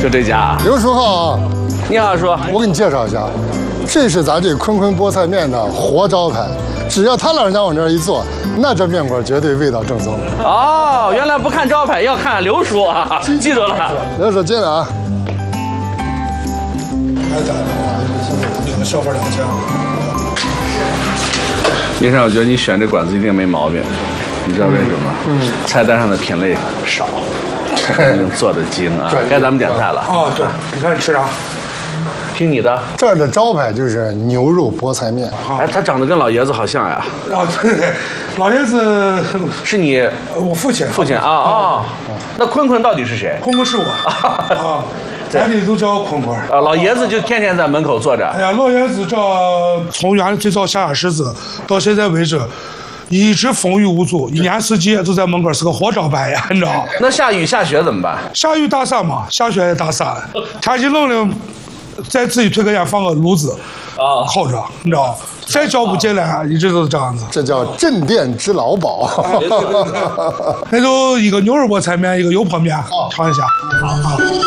就这家啊。 刘叔好啊， 你好，叔。 我给你介绍一下，这是咱这坤坤菠菜面的活招牌，只要他老人家往这儿一坐，那这面馆绝对味道正宗。 哦，原来不看招牌，要看刘叔啊，记住了。 刘叔进来啊。 这个小份2千。 林生，我觉得你选这馆子一定没毛病，你知道为什么？菜单上的品类少，做的精啊。该咱们点菜了。 哦，对，你看你吃啥？ 听你的。 这儿的招牌就是牛肉菠菜面。 哎，他长得跟老爷子好像呀。 啊，对，老爷子是你我父亲。 父亲啊啊。那坤坤到底是谁？ 坤坤是我啊，咱这都叫坤坤。 啊，老爷子就天天在门口坐着。 哎呀，老爷子这从原来最早下石子到现在为止，一直风雨无阻，一年四季都在门口是个活招牌呀，你知道？ 那下雨下雪怎么办？ 下雨打伞嘛，下雪也打伞。天气冷了，再自己推个烟放个炉子，烤着，你知道？再叫不进来，一直都是这样子。 这叫镇店之老鸨。 那就一个牛肉菠菜面，一个油泼面，尝一下。好。